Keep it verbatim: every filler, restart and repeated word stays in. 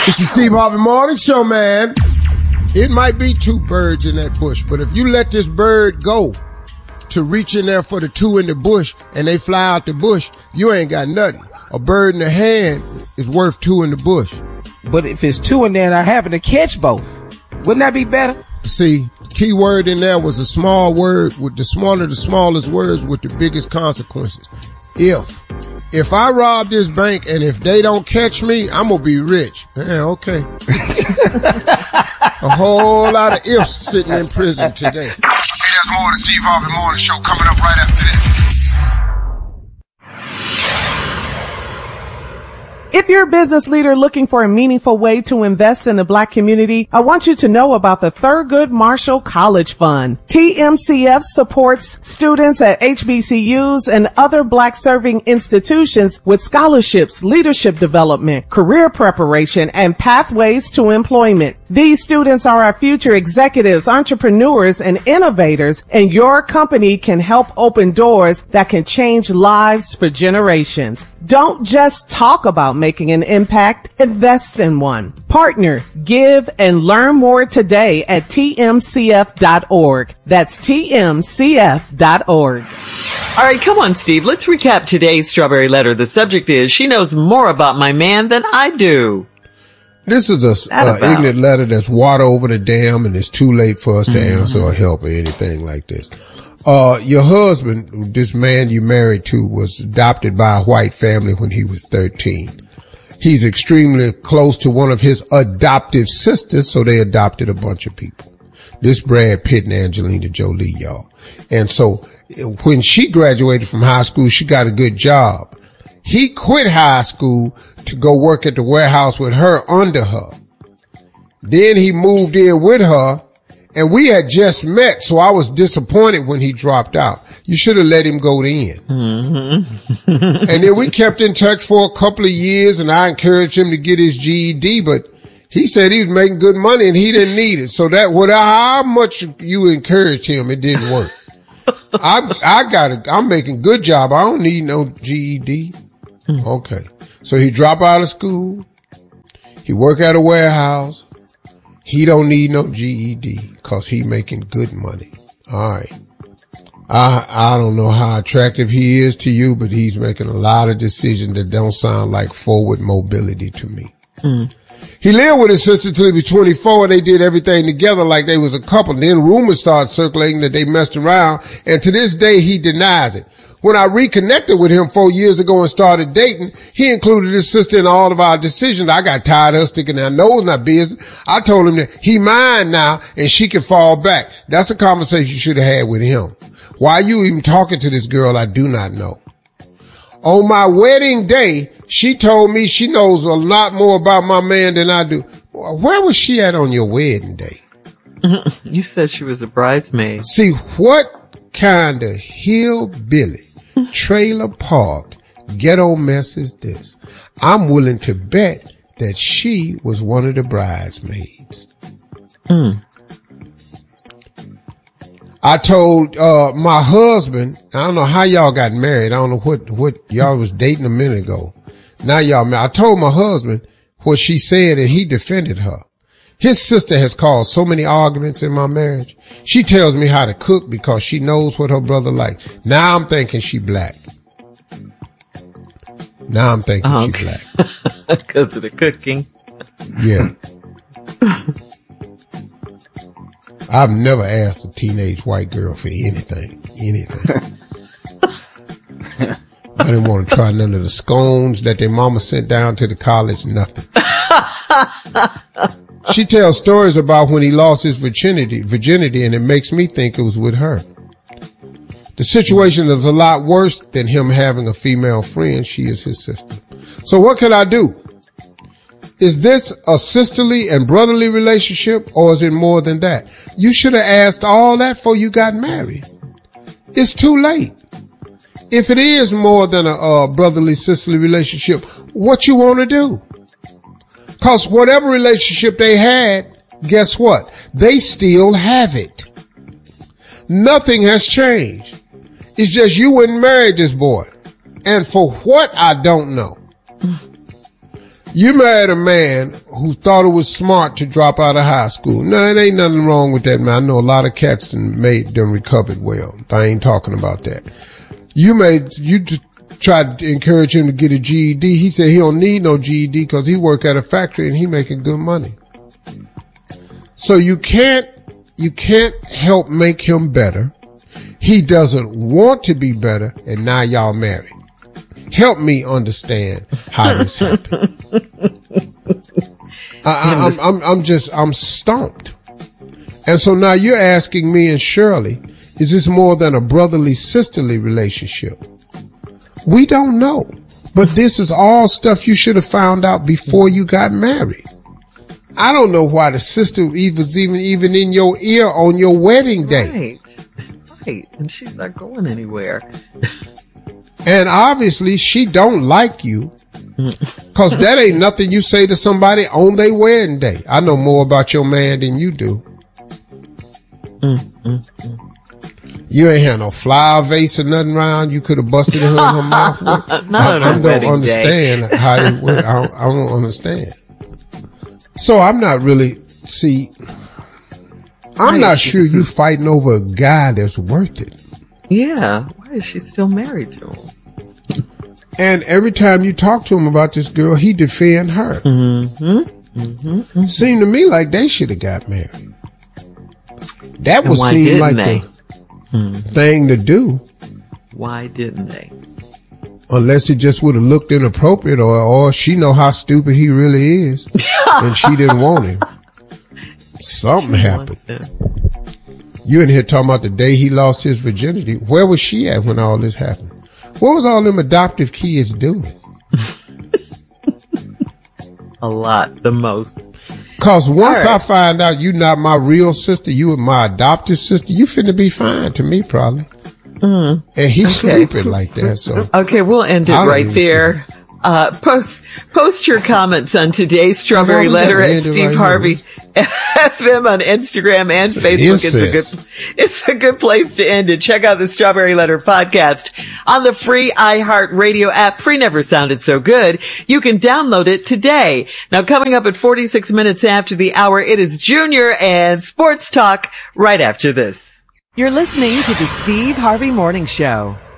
It's the Steve Harvey Morning Show, man. It might be two birds in that bush, but if you let this bird go to reach in there for the two in the bush and they fly out the bush, you ain't got nothing. A bird in the hand is worth two in the bush. But if it's two in there and I happen to catch both, wouldn't that be better? See, key word in there was a small word with the smaller, the smallest words with the biggest consequences. If. If I rob this bank and if they don't catch me, I'm going to be rich. Yeah, okay. A whole lot of ifs sitting in prison today. Hey, there's more of the Steve Harvey Morning Show coming up right after this. If you're a business leader looking for a meaningful way to invest in the Black community, I want you to know about the Thurgood Marshall College Fund. T M C F supports students at H B C Us and other Black-serving institutions with scholarships, leadership development, career preparation, and pathways to employment. These students are our future executives, entrepreneurs, and innovators, and your company can help open doors that can change lives for generations. Don't just talk about making an impact, invest in one. Partner, give, and learn more today at T M C F dot org. That's T M C F dot org. All right, come on, Steve. Let's recap today's Strawberry Letter. The subject is, she knows more about my man than I do. This is a uh, ignorant letter that's water over the dam and it's too late for us to mm-hmm. answer or help or anything like this. Uh, your husband, this man you married to, was adopted by a white family when he was thirteen. He's extremely close to one of his adoptive sisters, so they adopted a bunch of people. This Brad Pitt and Angelina Jolie, y'all. And so when she graduated from high school, she got a good job. He quit high school to go work at the warehouse with her under her. Then he moved in with her. And we had just met, so I was disappointed when he dropped out. You should have let him go in. Mm-hmm. And then we kept in touch for a couple of years, and I encouraged him to get his G E D, but he said he was making good money and he didn't need it. So that, whatever, how much you encouraged him, it didn't work. I, I got it. I'm making good job. I don't need no G E D. Mm-hmm. Okay. So he dropped out of school. He work at a warehouse. He don't need no G E D cause he making good money. All right. I, I don't know how attractive he is to you, but he's making a lot of decisions that don't sound like forward mobility to me. Mm. He lived with his sister till he was twenty-four and they did everything together like they was a couple. Then rumors started circulating that they messed around, and to this day he denies it. When I reconnected with him four years ago and started dating, he included his sister in all of our decisions. I got tired of her sticking her nose in our business. I told him that he mine now and she can fall back. That's a conversation you should have had with him. Why are you even talking to this girl? I do not know. On my wedding day, she told me she knows a lot more about my man than I do. Where was she at on your wedding day? You said she was a bridesmaid. See, what kind of hillbilly, trailer park, ghetto mess is this? I'm willing to bet that she was one of the bridesmaids. Mm. I told, uh, my husband, I don't know how y'all got married. I don't know what, what y'all was dating a minute ago. Now y'all married. I told my husband what she said and he defended her. His sister has caused so many arguments in my marriage. She tells me how to cook because she knows what her brother likes. Now I'm thinking she black. Now I'm thinking oh, she black. Because of the cooking. Yeah. I've never asked a teenage white girl for anything. Anything. I didn't want to try none of the scones that their mama sent down to the college. Nothing. She tells stories about when he lost his virginity, virginity, and it makes me think it was with her. The situation is a lot worse than him having a female friend. She is his sister. So what can I do? Is this a sisterly and brotherly relationship, or is it more than that? You should have asked all that before you got married. It's too late. If it is more than a uh, brotherly, sisterly relationship, what you want to do? Cause whatever relationship they had, guess what? They still have it. Nothing has changed. It's just you wouldn't marry this boy. And for what, I don't know. You married a man who thought it was smart to drop out of high school. No, it ain't nothing wrong with that, man. I know a lot of cats done made them recovered well. I ain't talking about that. You made, you just tried to encourage him to get a G E D. He said he don't need no G E D because he work at a factory and he making good money. So you can't, you can't help make him better. He doesn't want to be better, and now y'all married. Help me understand how this happened. I, I, I'm, I'm, I'm just, I'm stumped. And so now you're asking me and Shirley, is this more than a brotherly sisterly relationship? We don't know, but this is all stuff you should have found out before you got married. I don't know why the sister was even, even in your ear on your wedding day. Right, right. And she's not going anywhere. And obviously she don't like you, cause that ain't nothing you say to somebody on their wedding day. I know more about your man than you do. Mm, mm, mm. You ain't had no flower vase or nothing around you could have busted her in her mouth with. Not I, on I don't understand day. how they went. I don't, I don't understand. So I'm not really, see, I'm right. not sure you fighting over a guy that's worth it. Yeah. Why is she still married to him? And every time you talk to him about this girl, he defend her. Mm-hmm. Mm-hmm. Mm-hmm. Seemed to me like they should have got married. That and would why seem like they? the hmm. thing to do. Why didn't they? Unless it just would have looked inappropriate, or, or she know how stupid he really is, and she didn't want him. Something She happened. You in here talking about the day he lost his virginity. Where was she at when all this happened? What was all them adoptive kids doing? A lot, the most. Cause once right. I find out you not my real sister, you are my adoptive sister, you finna be fine to me probably. Mm. And he's Okay. stupid like that, so. Okay, we'll end it I don't right even there. Uh, post, post your comments on today's Strawberry Well, we Letter gotta at end it Steve right Harvey F M on Instagram and Facebook. It's a good, it's a good place to end it. Check out the Strawberry Letter podcast on the free iHeartRadio app. Free never sounded so good. You can download it today. Now coming up at forty-six minutes after the hour, it is Junior and Sports Talk right after this. You're listening to the Steve Harvey Morning Show.